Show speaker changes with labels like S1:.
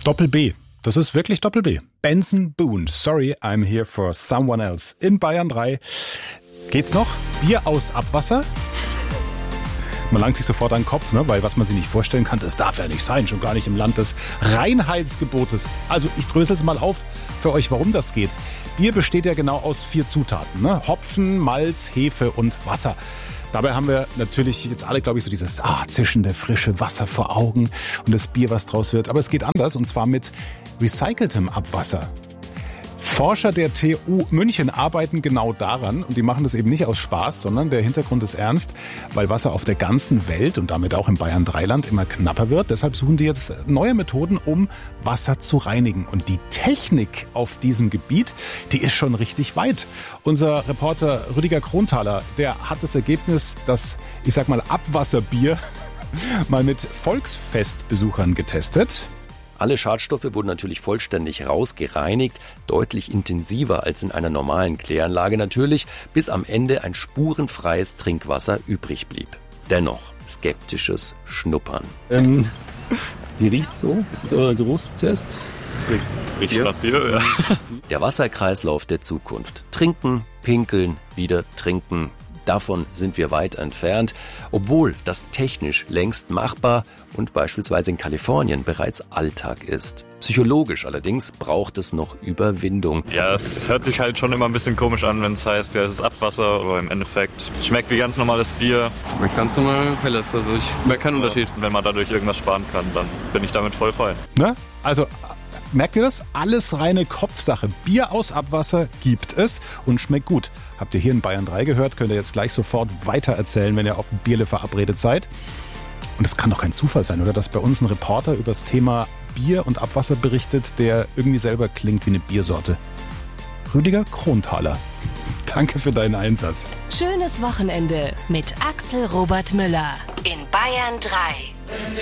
S1: Doppel B. Das ist wirklich Doppel B. Benson Boone. Sorry, I'm here for someone else. In Bayern 3. Geht's noch? Bier aus Abwasser? Man langt sich sofort an den Kopf, ne? Weil was man sich nicht vorstellen kann, das darf ja nicht sein, schon gar nicht im Land des Reinheitsgebotes. Also ich drösel es mal auf für euch, warum das geht. Bier besteht ja genau aus 4 Zutaten, ne? Hopfen, Malz, Hefe und Wasser. Dabei haben wir natürlich jetzt alle, glaube ich, so dieses zischende, frische Wasser vor Augen und das Bier, was draus wird. Aber es geht anders, und zwar mit recyceltem Abwasser. Forscher der TU München arbeiten genau daran, und die machen das eben nicht aus Spaß, sondern der Hintergrund ist ernst, weil Wasser auf der ganzen Welt und damit auch im Bayern-3-Land immer knapper wird. Deshalb suchen die jetzt neue Methoden, um Wasser zu reinigen. Und die Technik auf diesem Gebiet, die ist schon richtig weit. Unser Reporter Rüdiger Kronthaler, der hat das Ergebnis, das, ich sag mal, Abwasserbier mal mit Volksfestbesuchern getestet.
S2: Alle Schadstoffe wurden natürlich vollständig rausgereinigt, deutlich intensiver als in einer normalen Kläranlage natürlich, bis am Ende ein spurenfreies Trinkwasser übrig blieb. Dennoch skeptisches Schnuppern.
S3: Wie riecht's so? Ist das euer Geruchstest?
S4: Riecht nach Bier, ja.
S2: Der Wasserkreislauf der Zukunft. Trinken, pinkeln, wieder trinken. Davon sind wir weit entfernt, obwohl das technisch längst machbar und beispielsweise in Kalifornien bereits Alltag ist. Psychologisch allerdings braucht es noch Überwindung.
S4: Ja, es hört sich halt schon immer ein bisschen komisch an, wenn es heißt, ja, es ist Abwasser, aber im Endeffekt schmeckt wie ganz normales Bier.
S3: Schmeckt ganz normal helles, also ich merke keinen Unterschied.
S4: Wenn man dadurch irgendwas sparen kann, dann bin ich damit voll fein.
S1: Ne? Also, merkt ihr das? Alles reine Kopfsache. Bier aus Abwasser gibt es und schmeckt gut. Habt ihr hier in Bayern 3 gehört, könnt ihr jetzt gleich sofort weitererzählen, wenn ihr auf dem Bierle verabredet seid. Und es kann doch kein Zufall sein, oder? Dass bei uns ein Reporter über das Thema Bier und Abwasser berichtet, der irgendwie selber klingt wie eine Biersorte. Rüdiger Kronthaler. Danke für deinen Einsatz.
S5: Schönes Wochenende mit Axel Robert Müller in Bayern 3.